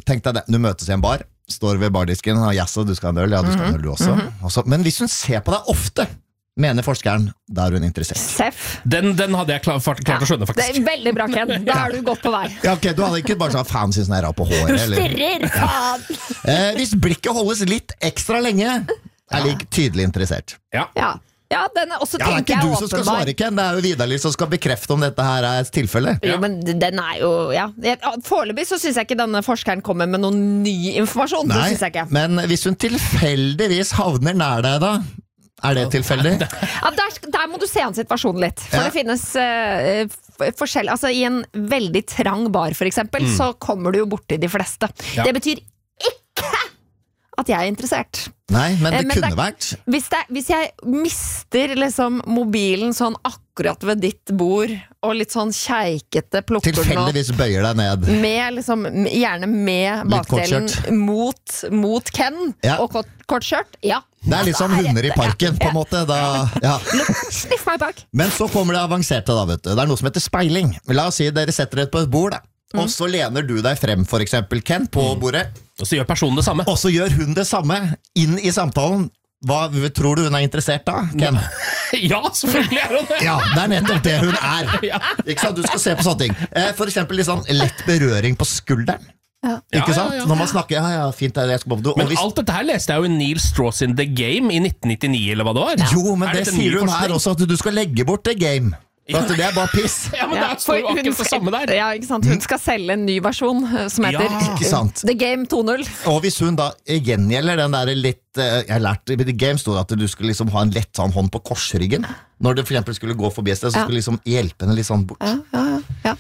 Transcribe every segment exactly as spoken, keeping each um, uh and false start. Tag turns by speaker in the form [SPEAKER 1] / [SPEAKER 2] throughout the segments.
[SPEAKER 1] tenk deg det, du møtes i en bar, står ved bardisken, og jaså, du skal ha en øl, ja, du skal ha en øl du også.
[SPEAKER 2] Mm-hmm.
[SPEAKER 1] også. Men hvis hun ser på deg ofte, mener forskeren, da er hun interessert.
[SPEAKER 2] Seff.
[SPEAKER 3] Den, den hadde jeg klart, klart å skjønne,
[SPEAKER 2] Det
[SPEAKER 3] faktisk.
[SPEAKER 2] er veldig bra, Ken. Da er du godt på vei.
[SPEAKER 1] Ja, ok, du hadde ikke bare sånn fan synes den er rar på håret, eller?
[SPEAKER 2] Stirrer, faen.
[SPEAKER 1] Eh, hvis blikket holdes litt ekstra lenge, er lik tydelig interessert.
[SPEAKER 3] Ja.
[SPEAKER 2] Ja. Ja, den er også
[SPEAKER 1] Ja, det er
[SPEAKER 2] tenker
[SPEAKER 1] ikke
[SPEAKER 2] jeg
[SPEAKER 1] du som skal
[SPEAKER 2] åpenbar.
[SPEAKER 1] svare, Ken. Det er jo Vidar-Liv som skal bekrefte om dette her er et tilfelle.
[SPEAKER 2] Jo, men den er jo, ja. Jeg- Foreløpig så synes jeg ikke denne forskeren kommer med noen ny informasjon. Det
[SPEAKER 1] Nei,
[SPEAKER 2] synes jeg ikke.
[SPEAKER 1] men hvis hun tilfeldigvis havner nær deg da, er det tilfeldig?
[SPEAKER 2] Ja, der, der må du se an situasjonen litt. For
[SPEAKER 1] Ja.
[SPEAKER 2] det finnes uh, forskjell. Altså, i en veldig trang bar, for eksempel, så kommer du jo borti de fleste.
[SPEAKER 3] Ja.
[SPEAKER 2] Det betyr ikke at jeg er interessert.
[SPEAKER 1] Nei, men det
[SPEAKER 2] Eh, men
[SPEAKER 1] kunne
[SPEAKER 2] det-
[SPEAKER 1] vært.
[SPEAKER 2] Hvis, det, hvis jeg mister liksom mobilen sånn akkurat ved ditt bord, og litt sånn kjeikete plukker den opp,
[SPEAKER 1] Tilfeldigvis bøyer deg ned.
[SPEAKER 2] med liksom, gjerne med
[SPEAKER 1] Litt kort
[SPEAKER 2] bakdelen
[SPEAKER 1] skjørt.
[SPEAKER 2] mot, mot Ken,
[SPEAKER 1] Ja.
[SPEAKER 2] og kort, kort skjørt, ja.
[SPEAKER 1] Det er litt som hunder i parken, på en måte. Da, ja.
[SPEAKER 2] Sniff meg bak.
[SPEAKER 1] Men så kommer det avanserte, da, vet du. Det er noe som heter speiling. La oss si dere setter dere på et bord, da. Og så lener du deg frem, for eksempel, Ken, på bordet.
[SPEAKER 3] Og så gjør personen det samme.
[SPEAKER 1] Og så gjør hun det samme inn i samtalen. Hva tror du hun er interessert da, Ken?
[SPEAKER 3] Ja, selvfølgelig er hun det.
[SPEAKER 1] Ja, det er nettopp det hun er.
[SPEAKER 3] Ja.
[SPEAKER 1] Ikke sant? Du skal se på sånne ting. Eh, For eksempel litt sånn lett berøring på skulderen. Ikke
[SPEAKER 3] Ja,
[SPEAKER 1] sant?
[SPEAKER 3] ja, ja.
[SPEAKER 1] Når man snakker, ja, ja, fint, jeg skal på do. Og
[SPEAKER 3] Men
[SPEAKER 1] hvis-
[SPEAKER 3] alt dette her leste jeg jo i Neil Strauss in The Game i nitten nittini, eller hva det var.
[SPEAKER 1] Jo, men
[SPEAKER 3] Er
[SPEAKER 1] det
[SPEAKER 3] dette ny
[SPEAKER 1] sier hun her
[SPEAKER 3] forskning?
[SPEAKER 1] også, at du skal legge bort det game. For at det er bare piss.
[SPEAKER 3] Ja, men
[SPEAKER 2] Ja,
[SPEAKER 3] det står jo
[SPEAKER 2] for hun
[SPEAKER 3] akkurat det
[SPEAKER 2] skal-
[SPEAKER 3] samme der.
[SPEAKER 2] Ja, ikke sant? Hun skal selge en ny versjon eh, som heter
[SPEAKER 3] Ja,
[SPEAKER 1] ikke sant.
[SPEAKER 2] The Game to null.
[SPEAKER 1] Og hvis hun da gjengjelder den der litt eh, Jeg har lært i The Game stod det at du skulle liksom ha en lett sånn hånd på korsryggen. Når du for eksempel skulle gå forbi et sted, så
[SPEAKER 2] Ja.
[SPEAKER 1] skulle du liksom hjelpe henne litt sånn bort.
[SPEAKER 2] Ja, ja, ja. ja.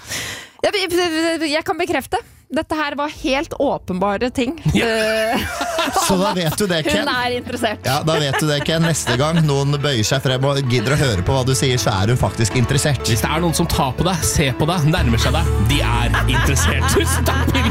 [SPEAKER 2] Jeg, jeg kan bekrefte. Dette her var helt åpenbare ting. Eh,
[SPEAKER 1] Så da vet du det, Ken.
[SPEAKER 2] Hun er interessert.
[SPEAKER 1] Ja, da vet du det, Ken. Neste gang noen bøyer seg frem og gidder å høre på hva du sier, så er hun faktisk interessert.
[SPEAKER 3] Hvis det er noen som tar på deg, ser på deg, nærmer seg deg, de er interessert. Tusen takk, Pil.